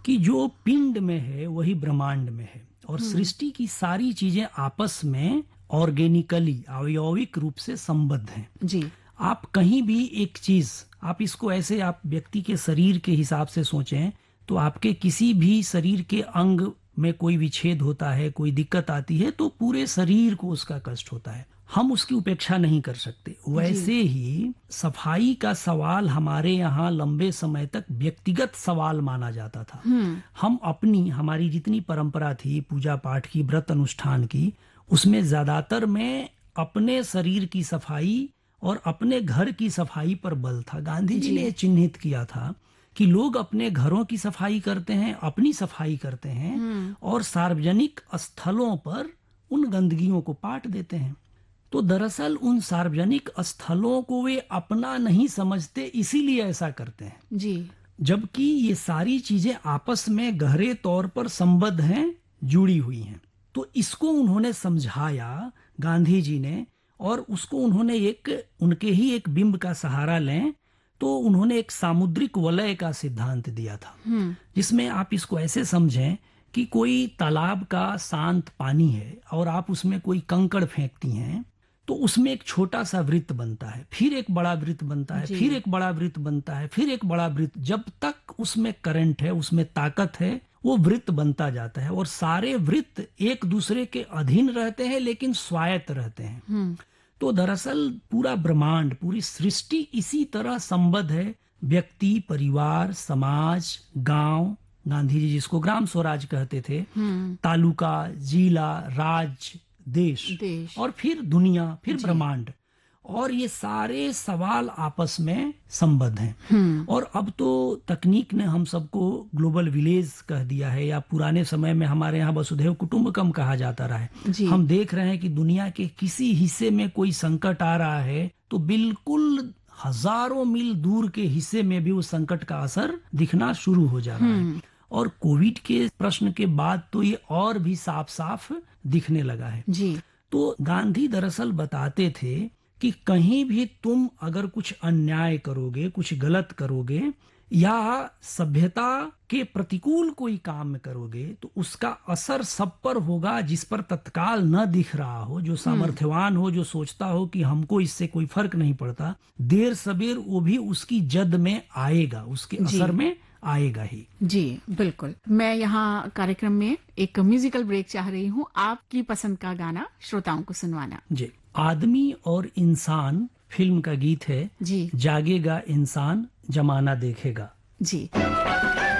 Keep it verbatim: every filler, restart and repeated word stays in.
कि जो पिंड में है वही ब्रह्मांड में है, और सृष्टि की सारी चीजें आपस में ऑर्गेनिकली अवयविक रूप से संबद्ध हैं। जी। आप कहीं भी एक चीज, आप इसको ऐसे आप व्यक्ति के शरीर के हिसाब से सोचें तो आपके किसी भी शरीर के अंग में कोई विच्छेद होता है, कोई दिक्कत आती है तो पूरे शरीर को उसका कष्ट होता है, हम उसकी उपेक्षा नहीं कर सकते। वैसे ही सफाई का सवाल हमारे यहाँ लंबे समय तक व्यक्तिगत सवाल माना जाता था। हम अपनी, हमारी जितनी परंपरा थी पूजा पाठ की, व्रत अनुष्ठान की, उसमें ज्यादातर में अपने शरीर की सफाई और अपने घर की सफाई पर बल था। गांधी जी ने चिन्हित किया था कि लोग अपने घरों की सफाई करते हैं, अपनी सफाई करते हैं और सार्वजनिक स्थलों पर उन गंदगियों को पाट देते हैं। तो दरअसल उन सार्वजनिक स्थलों को वे अपना नहीं समझते, इसीलिए ऐसा करते हैं जी। जबकि ये सारी चीजें आपस में गहरे तौर पर संबद्ध हैं, जुड़ी हुई हैं। तो इसको उन्होंने समझाया गांधी जी ने, और उसको उन्होंने एक, उनके ही एक बिंब का सहारा लें तो उन्होंने एक सामुद्रिक वलय का सिद्धांत दिया था, जिसमें आप इसको ऐसे समझें कि कोई तालाब का शांत पानी है और आप उसमें कोई कंकड़ फेंकती हैं तो उसमें एक छोटा सा वृत्त बनता है, फिर एक बड़ा वृत्त बनता है, फिर एक बड़ा वृत्त बनता है, फिर एक बड़ा वृत्त। जब तक उसमें करंट है, उसमें ताकत है, वो वृत्त बनता जाता है और सारे वृत्त एक दूसरे के अधीन रहते हैं लेकिन स्वायत्त रहते हैं। तो दरअसल पूरा ब्रह्मांड, पूरी सृष्टि इसी तरह संबद्ध है। व्यक्ति, परिवार, समाज, गांव, गांधी जी जिसको ग्राम स्वराज कहते थे, तालुका, जिला, राज्य, देश, देश और फिर दुनिया, फिर ब्रह्मांड, और ये सारे सवाल आपस में संबद्ध हैं। और अब तो तकनीक ने हम सबको ग्लोबल विलेज कह दिया है, या पुराने समय में हमारे यहाँ वसुधैव कुटुंबकम कहा जाता रहा है। हम देख रहे हैं कि दुनिया के किसी हिस्से में कोई संकट आ रहा है तो बिल्कुल हजारों मील दूर के हिस्से में भी उस संकट का असर दिखना शुरू हो जा रहा है। और कोविड के प्रश्न के बाद तो ये और भी साफ साफ दिखने लगा है। जी। तो गांधी दरअसल बताते थे कि कहीं भी तुम अगर कुछ अन्याय करोगे, कुछ गलत करोगे या सभ्यता के प्रतिकूल कोई काम करोगे तो उसका असर सब पर होगा, जिस पर तत्काल न दिख रहा हो, जो सामर्थ्यवान हो, जो सोचता हो कि हमको इससे कोई फर्क नहीं पड़ता, देर सबेर वो भी उसकी जद में आएगा, उसके असर में आएगा ही। जी बिल्कुल। मैं यहाँ कार्यक्रम में एक म्यूजिकल ब्रेक चाह रही हूँ, आपकी पसंद का गाना श्रोताओं को सुनवाना। जी, आदमी और इंसान फिल्म का गीत है। जी। जागेगा इंसान, जमाना देखेगा। जी।